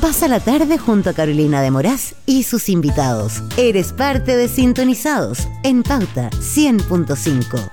Pasa la tarde junto a Carolina de Moraz y sus invitados. Eres parte de Sintonizados en Pauta 100.5.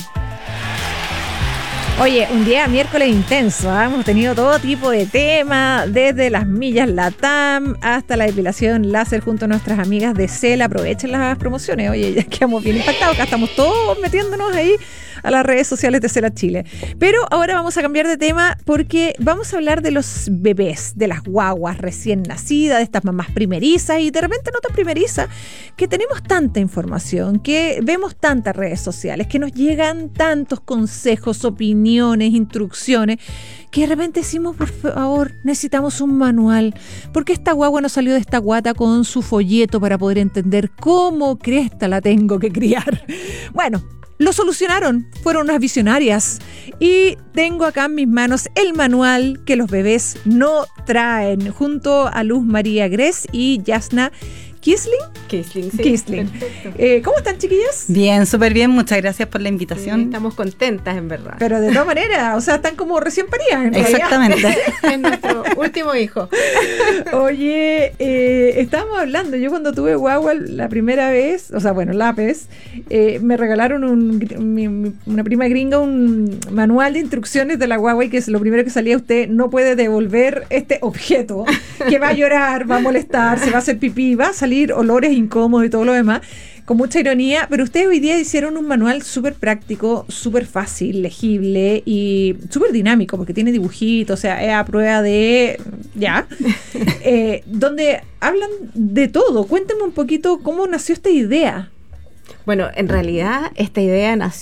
Oye, un día miércoles intenso, ¿eh? Hemos tenido todo tipo de temas, desde las millas LATAM hasta la depilación láser junto a nuestras amigas de Cela. Aprovechen las promociones, oye, ya quedamos bien impactados, acá estamos todos metiéndonos ahí a las redes sociales de Cela Chile. Pero ahora vamos a cambiar de tema porque vamos a hablar de los bebés, de las guaguas recién nacidas, de estas mamás primerizas y de repente no tan primerizas, que tenemos tanta información, que vemos tantas redes sociales, que nos llegan tantos consejos, opiniones, instrucciones, que de repente decimos, por favor, necesitamos un manual, porque esta guagua no salió de esta guata con su folleto para poder entender cómo cresta la tengo que criar. Bueno, lo solucionaron, fueron unas visionarias y tengo acá en mis manos el manual que los bebés no traen, junto a Luz María Gres y Yasna Kisling. Kisling, sí. Kisling. ¿Cómo están, chiquillas? Bien, súper bien. Muchas gracias por la invitación. Sí, estamos contentas, en verdad. Pero de todas maneras, o sea, están como recién paridas, en Exactamente. Es nuestro último hijo. Oye, estábamos hablando, yo cuando tuve guagua la primera vez, o sea, bueno, lápiz, me regalaron una prima gringa un manual de instrucciones de la guagua y que es lo primero que salía: usted no puede devolver este objeto, que va a llorar, va a molestar, se va a hacer pipí, va a salir olores incómodos y todo lo demás, con mucha ironía. Pero ustedes hoy día hicieron un manual súper práctico, súper fácil, legible y súper dinámico, porque tiene dibujitos, o sea, es a prueba de donde hablan de todo. Cuéntenme un poquito cómo nació esta idea. Bueno, en realidad esta idea nació